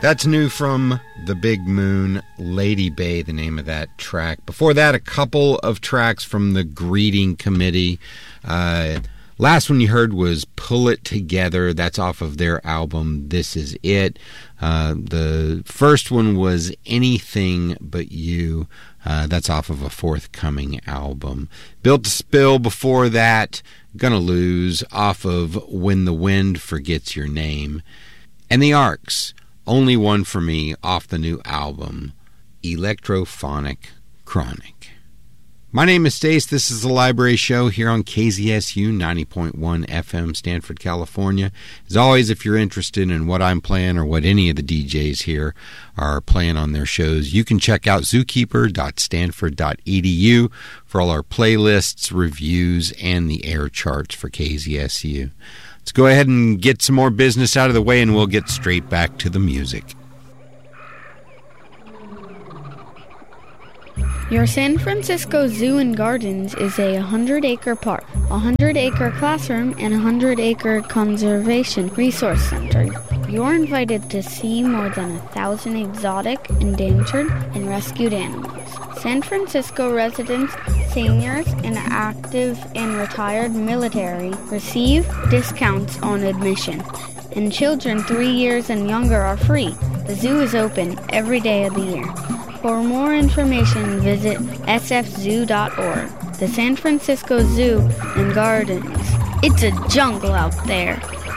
That's new from The Big Moon, Lady Bay, the name of that track. Before that, a couple of tracks from the Greeting Committee. Last one you heard was Pull It Together. That's off of their album, This Is It. The first one was Anything But You. That's off of a forthcoming album. Built to Spill before that, Gonna Lose, off of When the Wind Forgets Your Name. And the Arcs, Only One for Me, off the new album, Electrophonic Chronic. My name is Stace. This is the Library Show here on KZSU 90.1 FM, Stanford, California. As always, if you're interested in what I'm playing or what any of the DJs here are playing on their shows, you can check out zookeeper.stanford.edu for all our playlists, reviews, and the air charts for KZSU. Let's go ahead and get some more business out of the way, and we'll get straight back to the music. Your San Francisco Zoo and Gardens is a 100-acre park, a 100-acre classroom, and a 100-acre conservation resource center. You're invited to see more than 1,000 exotic, endangered, and rescued animals. San Francisco residents, seniors, and active and retired military receive discounts on admission, and children 3 years and younger are free. The zoo is open every day of the year. For more information, visit sfzoo.org. The San Francisco Zoo and Gardens. It's a jungle out there.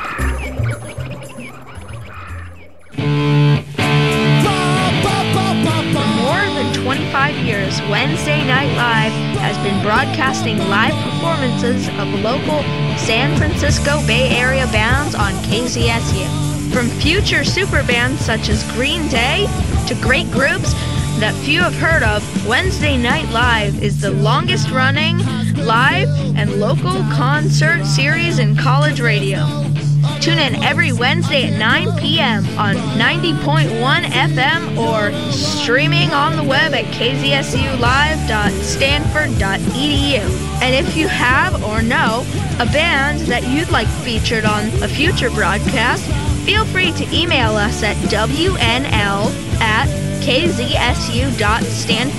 For more than 25 years, Wednesday Night Live has been broadcasting live performances of local San Francisco Bay Area bands on KZSU. From future super bands such as Green Day to great groups that few have heard of, Wednesday Night Live is the longest running live and local concert series in college radio. Tune in every Wednesday at 9 p.m. on 90.1 FM or streaming on the web at kzsulive.stanford.edu. And if you have or know a band that you'd like featured on a future broadcast, feel free to email us at wnl@kzsu.stanford.edu.